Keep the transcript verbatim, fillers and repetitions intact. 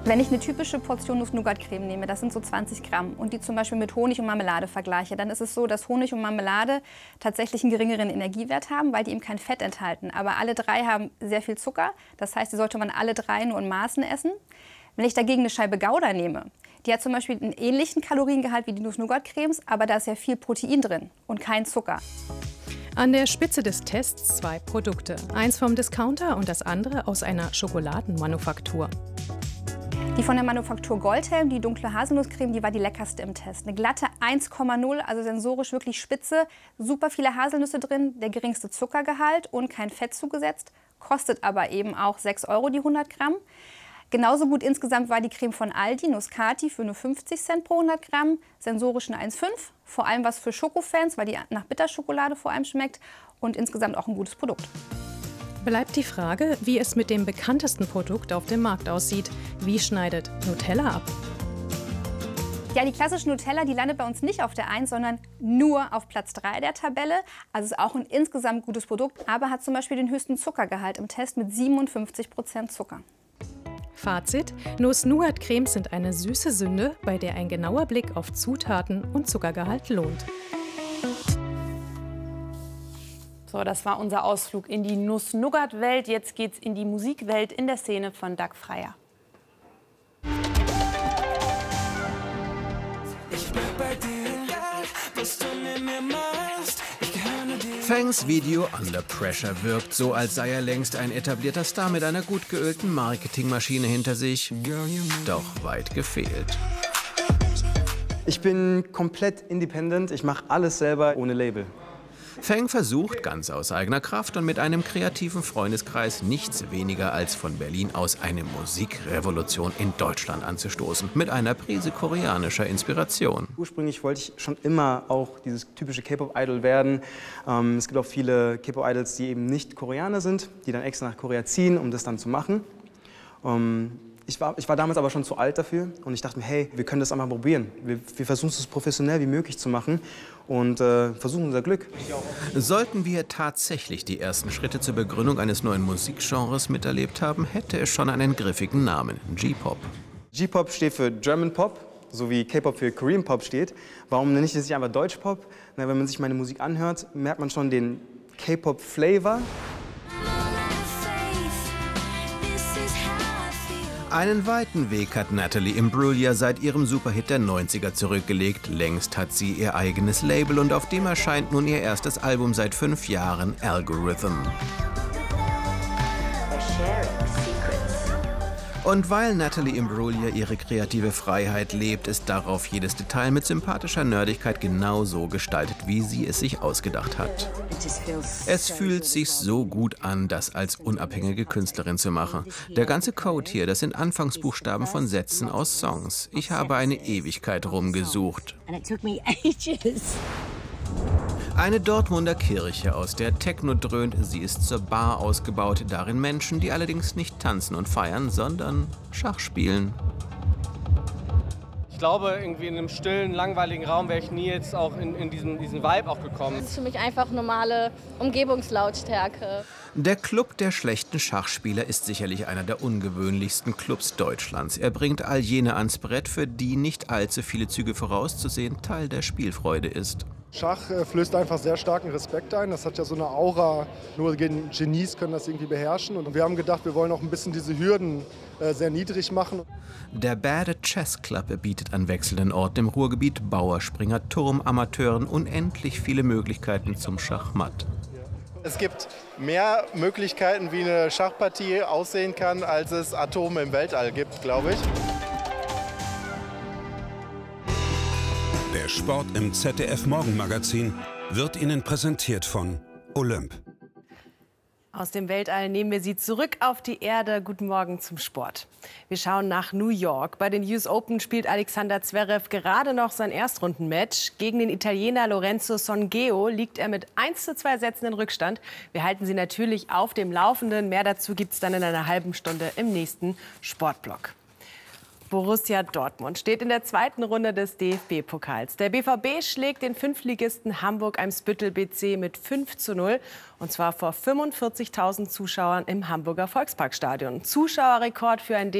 Wenn ich eine typische Portion Nuss-Nougat-Creme nehme, das sind so zwanzig Gramm, und die zum Beispiel mit Honig und Marmelade vergleiche, dann ist es so, dass Honig und Marmelade tatsächlich einen geringeren Energiewert haben, weil die eben kein Fett enthalten. Aber alle drei haben sehr viel Zucker, das heißt, die sollte man alle drei nur in Maßen essen. Wenn ich dagegen eine Scheibe Gouda nehme, die hat zum Beispiel einen ähnlichen Kaloriengehalt wie die Nuss-Nougat-Cremes, aber da ist ja viel Protein drin und kein Zucker. An der Spitze des Tests zwei Produkte. Eins vom Discounter und das andere aus einer Schokoladenmanufaktur. Die von der Manufaktur Goldhelm, die dunkle Haselnusscreme, die war die leckerste im Test. Eine glatte eins Komma null, also sensorisch wirklich spitze, super viele Haselnüsse drin, der geringste Zuckergehalt und kein Fett zugesetzt, kostet aber eben auch sechs Euro die hundert Gramm. Genauso gut insgesamt war die Creme von Aldi, Nuscati, für nur fünfzig Cent pro hundert Gramm, sensorisch eine eins Komma fünf, vor allem was für Schokofans, weil die nach Bitterschokolade vor allem schmeckt, und insgesamt auch ein gutes Produkt. Bleibt die Frage, wie es mit dem bekanntesten Produkt auf dem Markt aussieht. Wie schneidet Nutella ab? Ja, die klassische Nutella, die landet bei uns nicht auf der eins, sondern nur auf Platz drei der Tabelle. Also ist auch ein insgesamt gutes Produkt, aber hat zum Beispiel den höchsten Zuckergehalt im Test mit siebenundfünfzig Prozent Zucker. Fazit: Nuss-Nougat-Cremes sind eine süße Sünde, bei der ein genauer Blick auf Zutaten und Zuckergehalt lohnt. So, das war unser Ausflug in die Nuss-Nougat-Welt. Jetzt geht's in die Musikwelt in der Szene von Doug Freier. Fangs Video Under Pressure wirkt so, als sei er längst ein etablierter Star mit einer gut geölten Marketingmaschine hinter sich. Doch weit gefehlt. Ich bin komplett independent, ich mache alles selber ohne Label. Fang versucht, ganz aus eigener Kraft und mit einem kreativen Freundeskreis, nichts weniger als von Berlin aus eine Musikrevolution in Deutschland anzustoßen, mit einer Prise koreanischer Inspiration. Ursprünglich wollte ich schon immer auch dieses typische K-Pop-Idol werden. Ähm, es gibt auch viele K-Pop-Idols, die eben nicht Koreaner sind, die dann extra nach Korea ziehen, um das dann zu machen. Ähm, Ich war, ich war damals aber schon zu alt dafür und ich dachte mir, hey, wir können das einmal probieren. Wir, wir versuchen es so professionell wie möglich zu machen und äh, versuchen unser Glück. Sollten wir tatsächlich die ersten Schritte zur Begründung eines neuen Musikgenres miterlebt haben, hätte es schon einen griffigen Namen: J-Pop. J-Pop steht für German Pop, so wie K-Pop für Korean Pop steht. Warum nenne ich das nicht einfach Deutsch Pop? Na, wenn man sich meine Musik anhört, merkt man schon den K-Pop-Flavor. Einen weiten Weg hat Natalie Imbruglia seit ihrem Superhit der neunziger zurückgelegt. Längst hat sie ihr eigenes Label und auf dem erscheint nun ihr erstes Album seit fünf Jahren, Algorithm. Und weil Natalie Imbruglia ihre kreative Freiheit lebt, ist darauf jedes Detail mit sympathischer Nerdigkeit genau so gestaltet, wie sie es sich ausgedacht hat. Es fühlt sich so gut an, das als unabhängige Künstlerin zu machen. Der ganze Code hier, das sind Anfangsbuchstaben von Sätzen aus Songs. Ich habe eine Ewigkeit rumgesucht. Eine Dortmunder Kirche, aus der Techno dröhnt. Sie ist zur Bar ausgebaut, darin Menschen, die allerdings nicht tanzen und feiern, sondern Schach spielen. Ich glaube, irgendwie in einem stillen, langweiligen Raum wäre ich nie jetzt auch in, in diesen, diesen Vibe auch gekommen. Das ist für mich einfach normale Umgebungslautstärke. Der Club der schlechten Schachspieler ist sicherlich einer der ungewöhnlichsten Clubs Deutschlands. Er bringt all jene ans Brett, für die nicht allzu viele Züge vorauszusehen Teil der Spielfreude ist. Schach äh, flößt einfach sehr starken Respekt ein. Das hat ja so eine Aura, nur Genies können das irgendwie beherrschen. Und wir haben gedacht, wir wollen auch ein bisschen diese Hürden äh, sehr niedrig machen. Der Bade Chess Club bietet an wechselnden Orten im Ruhrgebiet Bauerspringer, Turmamateuren unendlich viele Möglichkeiten zum Schachmatt. Es gibt mehr Möglichkeiten, wie eine Schachpartie aussehen kann, als es Atome im Weltall gibt, glaube ich. Der Sport im Z D F Morgenmagazin wird Ihnen präsentiert von Olymp. Aus dem Weltall nehmen wir Sie zurück auf die Erde. Guten Morgen zum Sport. Wir schauen nach New York. Bei den U S Open spielt Alexander Zverev gerade noch sein Erstrundenmatch. Gegen den Italiener Lorenzo Songeo liegt er mit eins zu zwei Sätzen in Rückstand. Wir halten Sie natürlich auf dem Laufenden. Mehr dazu gibt es dann in einer halben Stunde im nächsten Sportblock. Borussia Dortmund steht in der zweiten Runde des D F B-Pokals. Der B V B schlägt den Fünftligisten Hamburg-Eimsbüttel B C mit fünf zu null. Und zwar vor fünfundvierzigtausend Zuschauern im Hamburger Volksparkstadion. Zuschauerrekord für ein D